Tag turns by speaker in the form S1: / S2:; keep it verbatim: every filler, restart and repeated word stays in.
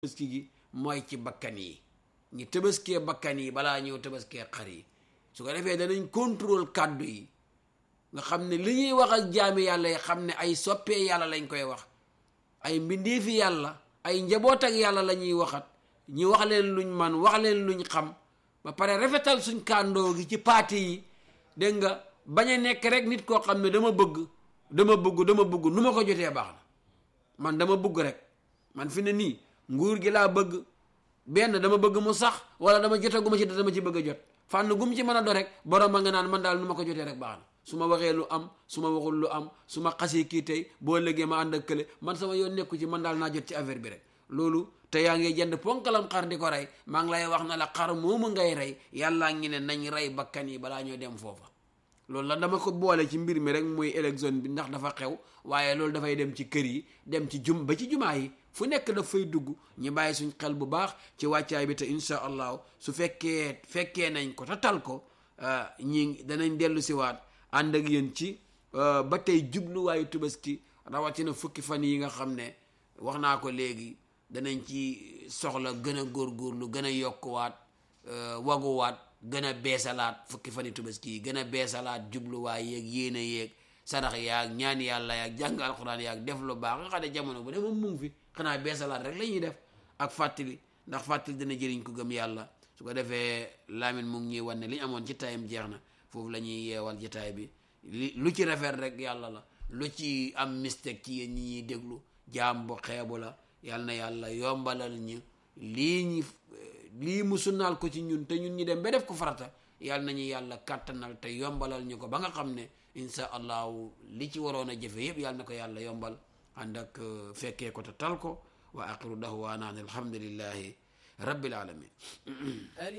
S1: tabaski gi mooy ci bakkan yi ñi tabaskee bakkan yi balaa ñëw tabaskee xar yi su ko defee danañ contrôle kàddu yi nga xam ne li ñuy wax ak jaami yàlla yi xam ne ay soppee yàlla lañ koy wax ay mbindeefi yàlla ay njaboot ak yàlla la ñuy waxat ñi wax leen luñ man wax leen luñ xam ba pare rafetal suñ kàndoo gi ci paati yi dégg nga bañ a nekk rek nit koo xam ne dama bëgg dama bëgg dama bëgg nu ma ko jotee baax na man dama bëgg rek man fi ne nii nguur gi laa bëgg benn dama bëgg mu sax wala dama jotaguma ci dama ci bëgg a jot fànn gum ci mën a do rek borom ma nga naan man daal nu ma ko jotee rek baax na su ma waxee lu am su ma waxul lu am su ma xasee kii tey boo lëgee ma ànd ak kële man sama yoon nekku ci man daal naa jot ci affaire bi rek loolu te yaa ngi jënd ponkalam xar di ko rey maa ngi lay wax na la xar moomu ngay rey yàllaa ngi ne nañ rey bakkan yi balaa ñoo dem foofa loolu la dama ko boole ci mbir mi rek muy élection bi ndax dafa xew waaye loolu dafay dem ci kër yi dem ci jum ba ci jumaa yi fu nekk daf fay dugg ñu bàyyi suñ xel bu baax ci wàccaay bi te insha allahu su fekkee fekkee nañ ko te tal ko ñi danañ dellu siwaat ànd ak yéen ci ba tey jubluwaayu Tabaski rawatina fukki fan yi nga xam ne wax naa ko léegi danañ ci soxla gën a góorgóorlu gën a yokkuwaat waguwaat gën a beesalaat fukki fan yi Tabaski yi gën a beesalaat jubluwaay yeeg yéene yeeg sarax yaag ñaan yàlla yaag jàng alxuraan yaag def lu baax nga xam ne jamono bu ne moom mu ngi fi xanaa beesalaat rek la ñuy def ak fàttali ndax fàttali dina jëriñ ko gëm yàlla su ko defee Lamine mu ngi ñuy wan ne li ñu amoon ci tayam jeex na foofu la ñuy yeewal jotaay bi li lu ci rafet rek yàlla la lu ci am mistake ci yéen ñi ñuy déglu jaam bu xeebu la yàlla na yàlla yombalal ñu lii ñi lii mu sunnaal ko ci ñun te ñun ñi dem ba def ko farata yàlla nañu yàlla kàttanal te yombalal ñu ko ba nga xam ne insha allahu li ci waroon a jëfe yëpp yàlla na ko yàlla yombal ànd ak fekkee ko te tal ko wa aqiru dahwaana an alhamdulillahi rabbil alamin